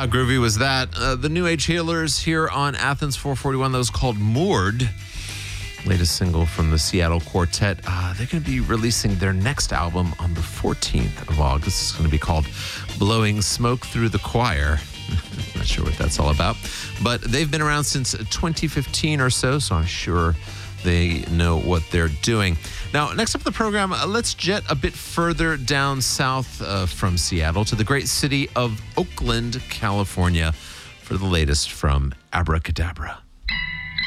How groovy was that? The New Age Healers here on Athens 441. That was called Moored. Latest single from the Seattle Quartet. They're going to be releasing their next album on the 14th of August. It's going to be called Blowing Smoke Through the Choir. Not sure what that's all about. But they've been around since 2015 or so I'm sure they know what they're doing. Now, next up in the program, let's jet a bit further down south from Seattle to the great city of Oakland, California for the latest from Abracadabra.